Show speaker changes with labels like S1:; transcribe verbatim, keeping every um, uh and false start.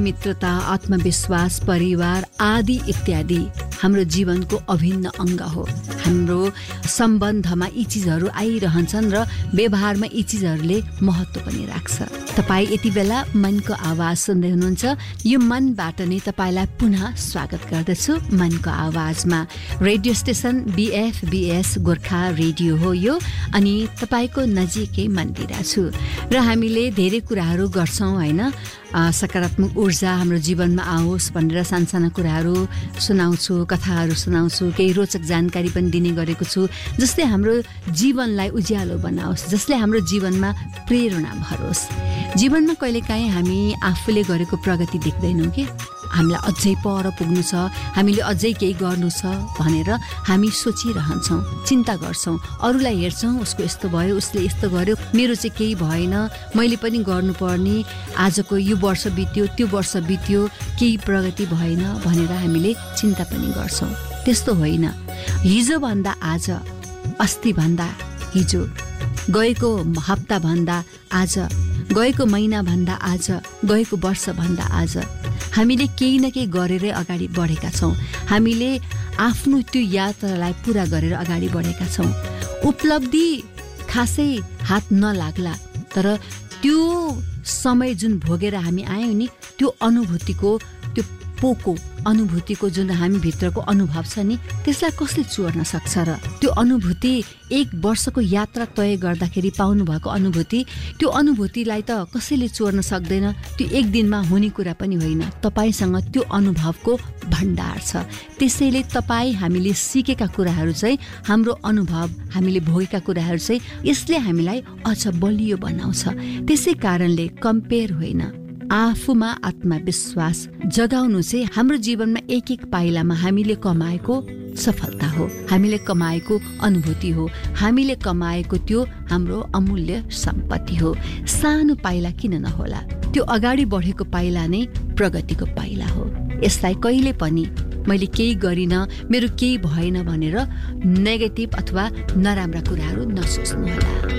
S1: मित्रता, आत्मविश्वास, परिवार आदि इत्यादि हाम्रो जीवनको अभिन्न अङ्ग हो। हाम्रो सम्बन्धमा यी चिजहरू आइरहन्छन् र व्यवहारमा यी चिजहरूले महत्त्व पनि राख्छ। तपाईँ यति बेला मनको आवाज सुन्दै हुनुहुन्छ। यो मनबाट नै तपाईँलाई पुनः स्वागत गर्दछु मनको आवाजमा। रेडियो स्टेसन बिएफबिएस गोर्खा रेडियो हो यो, अनि तपाईँको नजिकै मन्दिरा छु र हामीले धेरै कुराहरू गर्छौँ होइन। सकारात्मक ऊर्जा हाम्रो जीवनमा आओस् भनेर सानसाना कुराहरू सुनाउँछु, कथाहरू सुनाउँछु, केही रोचक जानकारी पनि दिने गरेको छु, जसले हाम्रो जीवनलाई उज्यालो बनाओस्, जसले हाम्रो जीवनमा प्रेरणा भरोस्। जीवनमा कहिलेकाहीँ हामी आफूले गरेको प्रगति देख्दैनौँ कि हामीलाई अझै पर पुग्नु छ, हामीले अझै केही गर्नु छ भनेर हामी सोचिरहन्छौँ, चिन्ता गर्छौँ, अरूलाई हेर्छौँ, उसको यस्तो भयो, उसले यस्तो गर्यो, मेरो चाहिँ केही भएन, मैले पनि गर्नुपर्ने, आजको यो वर्ष बित्यो, त्यो वर्ष बित्यो, केही प्रगति भएन भनेर हामीले चिन्ता पनि गर्छौँ। त्यस्तो होइन। हिजोभन्दा आज, अस्तिभन्दा हिजो, गएको हप्ताभन्दा आज, गएको महिनाभन्दा आज, गएको वर्षभन्दा आज हामीले केही न केही गरेरै अगाडि बढेका छौँ। हामीले आफ्नो त्यो यात्रालाई पुरा गरेर अगाडि बढेका छौँ। उपलब्धि खासै हात नलाग्ला, तर त्यो समय जुन भोगेर हामी आयौँ नि, त्यो अनुभूतिको त्यो पोको अनुभूतिको जुन हामी भित्रको अनुभव छ नि, त्यसलाई कसले चोर्न सक्छ र? त्यो अनुभूति एक वर्षको यात्रा तय गर्दाखेरि पाउनु भएको अनुभूति, त्यो अनुभूतिलाई त कसैले चोर्न सक्दैन। त्यो एक दिनमा हुने कुरा पनि होइन। तपाईँसँग त्यो अनुभवको भण्डार छ। त्यसैले तपाईँ हामीले सिकेका कुराहरू चाहिँ, हाम्रो अनुभव, हामीले भोगेका कुराहरू चाहिँ यसले हामीलाई अझ बलियो बनाउँछ। त्यसै कारणले कम्पेयर होइन, आफूमा आत्मविश्वास जगाउनु चाहिँ हाम्रो जीवनमा एक एक पाइलामा हामीले कमाएको सफलता हो, हामीले कमाएको अनुभूति हो, हामीले कमाएको त्यो हाम्रो अमूल्य सम्पत्ति हो। सानो पाइला किन नहोला, त्यो अगाडि बढेको पाइला नै प्रगतिको पाइला हो। यसलाई कहिले पनि मैले केही गरिनँ, मेरो केही भएन भनेर नेगेटिभ अथवा नराम्रा कुराहरू नसोच्नुहोला।